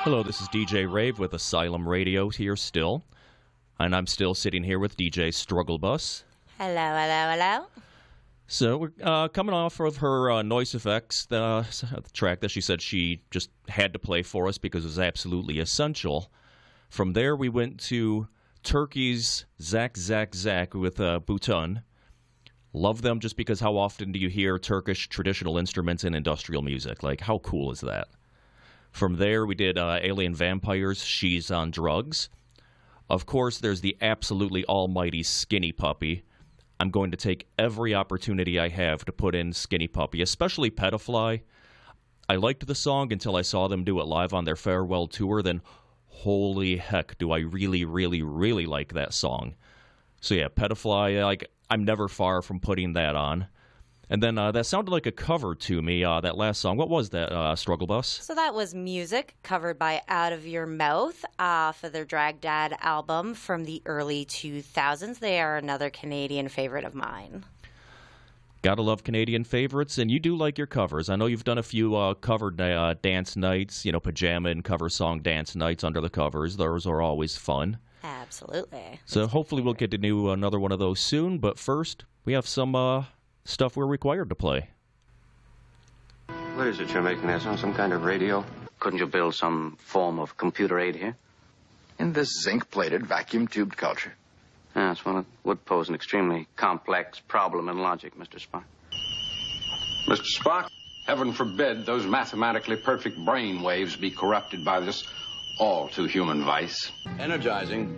Hello, this is DJ Rave with Asylum Radio here still. And I'm still sitting here with DJ Struggle Bus. Hello, hello, hello. So we're coming off of her Noise Effects, the track that she said she just had to play for us because it was absolutely essential. From there, we went to Turkey's Zak Zak Zak with Butun. Love them just because how often do you hear Turkish traditional instruments in industrial music? Like, how cool is that? From there, we did Alien Vampires, She's on Drugs. Of course, there's the absolutely almighty Skinny Puppy. I'm going to take every opportunity I have to put in Skinny Puppy, especially Pedafly. I liked the song until I saw them do it live on their farewell tour, then holy heck, do I really, really, really like that song. So yeah, Pedafly, I'm never far from putting that on. And then that sounded like a cover to me, that last song. What was that, Struggle Bus? So that was Music, covered by Out of Your Mouth for their Drag Dad album from the early 2000s. They are another Canadian favorite of mine. Gotta love Canadian favorites, and you do like your covers. I know you've done a few cover dance nights, pajama and cover song dance nights under the covers. Those are always fun. Absolutely. So hopefully we'll get to do another one of those soon, but first, we have some stuff we're required to play. What is it you're making this on, some kind of radio? Couldn't you build some form of computer aid here? In this zinc-plated, vacuum-tubed culture. Yes, well, it would pose an extremely complex problem in logic, Mr. Spock. Mr. Spock, heaven forbid those mathematically perfect brain waves be corrupted by this all-too-human vice. Energizing.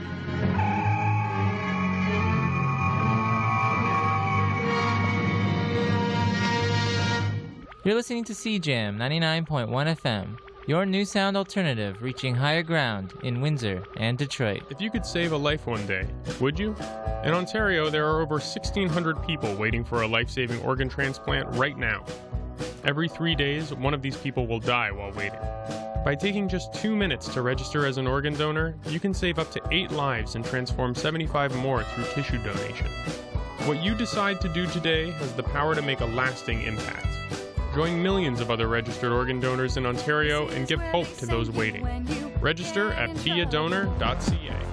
You're listening to CJAM 99.1 FM, your new sound alternative reaching higher ground in Windsor and Detroit. If you could save a life one day, would you? In Ontario, there are over 1,600 people waiting for a life-saving organ transplant right now. Every 3 days, one of these people will die while waiting. By taking just 2 minutes to register as an organ donor, you can save up to 8 lives and transform 75 more through tissue donation. What you decide to do today has the power to make a lasting impact. Join millions of other registered organ donors in Ontario and give hope to those waiting. Register at beadonor.ca.